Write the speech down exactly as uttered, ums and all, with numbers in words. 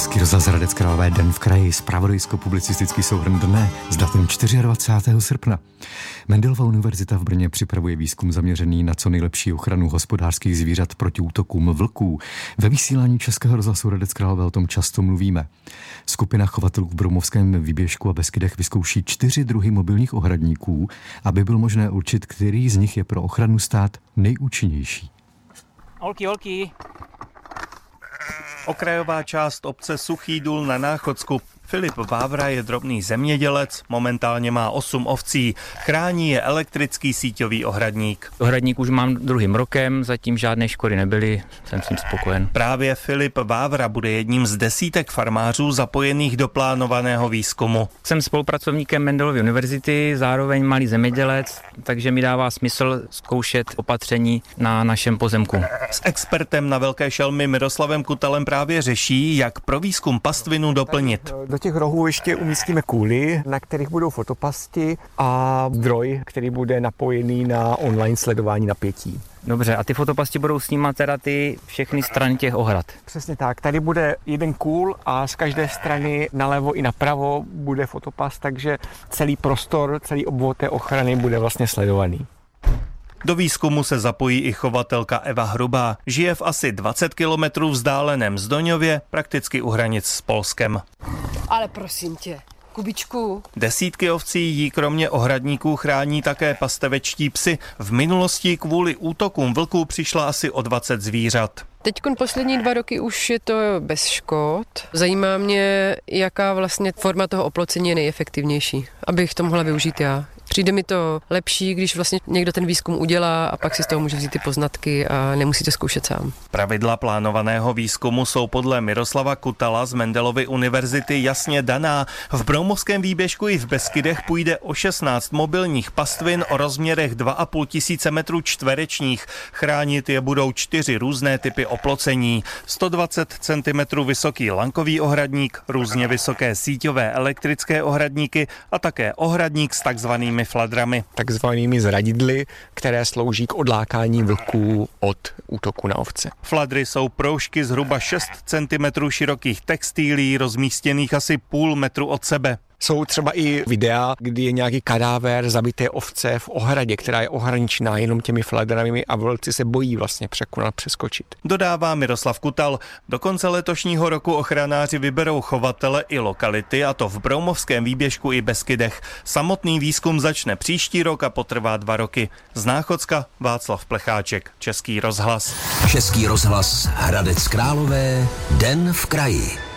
Český rozhlas Hradec Králové, Den v kraji, zpravodajsko-publicistický souhrn dne s datem dvacátého čtvrtého srpna. Mendelova univerzita v Brně připravuje výzkum zaměřený na co nejlepší ochranu hospodářských zvířat proti útokům vlků. Ve vysílání Českého rozhlasu Hradec Králové o tom často mluvíme. Skupina chovatelů v Broumovském výběžku a Beskydech vyzkouší čtyři druhy mobilních ohradníků, aby bylo možné určit, který z nich je pro ochranu stát nejúčinnější. Holky, holky. Okrajová část obce Suchý Důl na Náchodsku. Filip Vávra je drobný zemědělec, momentálně má osm ovcí, chrání je elektrický síťový ohradník. Ohradník už mám druhým rokem, zatím žádné škody nebyly, jsem s tím spokojen. Právě Filip Vávra bude jedním z desítek farmářů zapojených do plánovaného výzkumu. Jsem spolupracovníkem Mendelovy univerzity, zároveň malý zemědělec, takže mi dává smysl zkoušet opatření na našem pozemku. S expertem na velké šelmy Miroslavem Kutalem právě řeší, jak pro výzkum pastvinu doplnit. Do těch rohů ještě umístíme kůly, na kterých budou fotopasti a zdroj, který bude napojený na online sledování napětí. Dobře, a ty fotopasti budou snímat teda ty všechny strany těch ohrad? Přesně tak, tady bude jeden kůl a z každé strany nalevo i napravo bude fotopast, takže celý prostor, celý obvod té ochrany bude vlastně sledovaný. Do výzkumu se zapojí i chovatelka Eva Hrubá. Žije v asi dvacet kilometrů vzdáleném Zdoňově, prakticky u hranic s Polskem. Ale prosím tě, Kubičku. Desítky ovcí jí kromě ohradníků chrání také pastevečtí psy. V minulosti kvůli útokům vlků přišla asi o dvacet zvířat. Teďkon poslední dva roky už je to bez škod. Zajímá mě, jaká vlastně forma toho oplocení je nejefektivnější, abych to mohla využít já. Přijde mi to lepší, když vlastně někdo ten výzkum udělá a pak si z toho může vzít ty poznatky a nemusíte zkoušet sám. Pravidla plánovaného výzkumu jsou podle Miroslava Kutala z Mendelovy univerzity jasně daná. V Broumovském výběžku i v Beskydech půjde o šestnáct mobilních pastvin o rozměrech dva a půl tisíce metrů čtverečních. Chránit je budou čtyři různé typy oplocení. sto dvacet centimetrů vysoký lankový ohradník, různě vysoké síťové elektrické ohradníky a také ohradník s takzvanými fladrami. Takzvanými zradidly, které slouží k odlákání vlků od útoku na ovce. Fladry jsou proužky zhruba šest centimetrů širokých textilí, rozmístěných asi půl metru od sebe. Jsou třeba i videa, kdy je nějaký kadáver zabité ovce v ohradě, která je ohraničená jenom těmi fladrami a vlci se bojí vlastně překonat, přeskočit. Dodává Miroslav Kutal. Do konce letošního roku ochranáři vyberou chovatele i lokality, a to v Broumovském výběžku i Beskydech. Samotný výzkum začne příští rok a potrvá dva roky. Z Náchodska Václav Plecháček, Český rozhlas. Český rozhlas Hradec Králové, Den v kraji.